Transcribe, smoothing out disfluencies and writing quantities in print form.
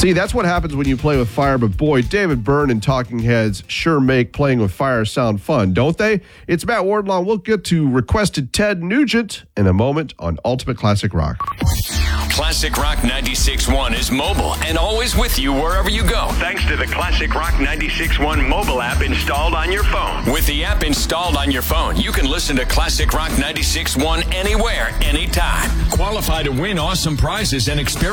See, that's what happens when you play with fire, but boy, David Byrne and Talking Heads sure make playing with fire sound fun, don't they? It's Matt Wardlaw. We'll get to requested Ted Nugent in a moment on Ultimate Classic Rock. Classic Rock 96.1 is mobile and always with you wherever you go. Thanks to the Classic Rock 96.1 mobile app installed on your phone. With the app installed on your phone, you can listen to Classic Rock 96.1 anywhere, anytime. Qualify to win awesome prizes and experience